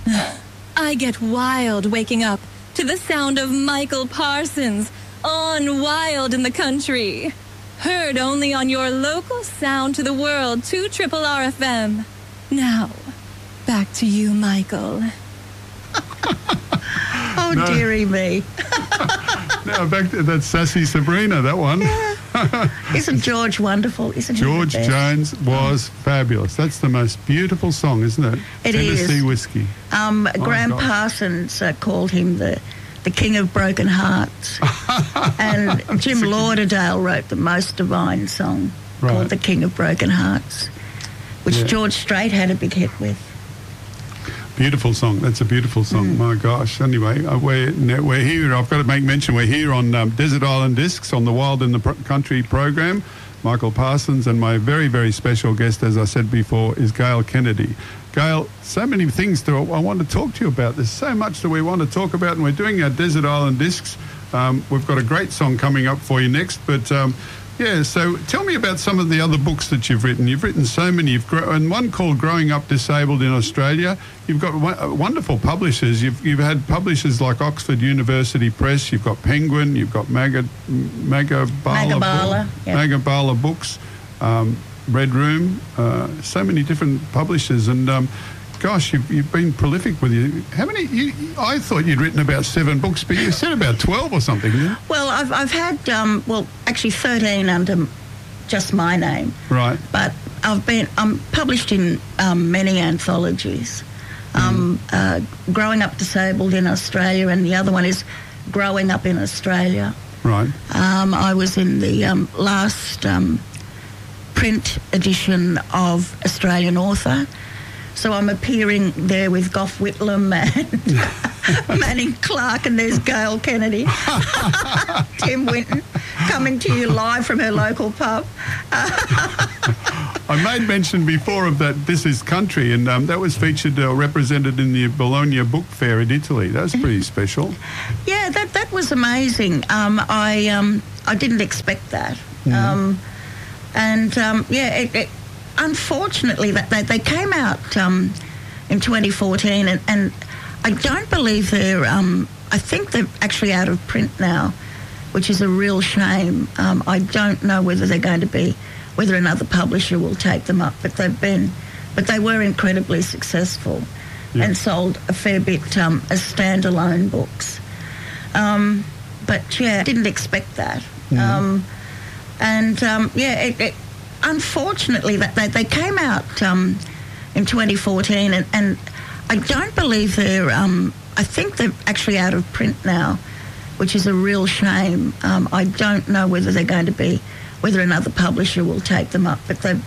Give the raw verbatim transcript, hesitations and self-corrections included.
I get wild waking up to the sound of Michael Parsons on Wild in the Country. Heard only on your local sound to the world, two Triple R F M. Now, back to you, Michael. Oh, no. Dearie me. Now, back to that sassy Sabrina, that one. Yeah. Isn't George wonderful? Isn't George he the best? Jones was fabulous. That's the most beautiful song, isn't it? It Tennessee is. Whiskey. Um, Oh, Graham gosh. Parsons uh, called him the, the King of Broken Hearts. And Jim Lauderdale wrote the most divine song Right. called The King of Broken Hearts, which Yeah. George Strait had a big hit with. Beautiful song. That's a beautiful song. Mm. My gosh. Anyway, uh, we're, no, we're here. I've got to make mention we're here on um, Desert Island Discs on the Wild in the Pro- Country program. Michael Parsons, and my very, very special guest, as I said before, is Gail Kennedy. Gail, so many things to, I want to talk to you about. There's so much that we want to talk about, and we're doing our Desert Island Discs. Um, we've got a great song coming up for you next, but um, yeah, so tell me about some of the other books that you've written. You've written so many, you've gro- and one called Growing Up Disabled in Australia. You've got w- wonderful publishers. You've, you've had publishers like Oxford University Press. You've got Penguin. You've got Maga, Magabala, Magabala, Book- yep. Magabala Books, um, Red Room. Uh, so many different publishers, and um, gosh, you've, you've been prolific with you. How many? You, I thought you'd written about seven books, but you said about twelve or something, didn't you? Well, I've, I've had, um, well, actually thirteen under just my name. Right. But I've been, I'm published in um, many anthologies. Um, uh, Growing Up Disabled in Australia, and the other one is Growing Up in Australia. Right. Um, I was in the um, last um, print edition of Australian Author. So I'm appearing there with Gough Whitlam and Manning Clark, and there's Gail Kennedy, Tim Winton, coming to you live from her local pub. I made mention before of that This Is Country, and um, that was featured or uh, represented in the Bologna Book Fair in Italy. That was pretty special. Yeah, that that was amazing. Um, I um, I didn't expect that, Mm. um, and um, yeah, it, it, unfortunately, that they, they came out um, in twenty fourteen, and, and I don't believe they're. Um, I think they're actually out of print now, which is a real shame. Um, I don't know whether they're going to be, whether another publisher will take them up, but they've been, but they were incredibly successful, Yeah. and sold a fair bit um, as standalone books. Um, but yeah, didn't expect that. Mm. Um, and um, yeah, it, it, unfortunately, that they, they came out um, in twenty fourteen, and, and I don't believe they're. Um, I think they're actually out of print now, which is a real shame. Um, I don't know whether they're going to be, whether another publisher will take them up, but they've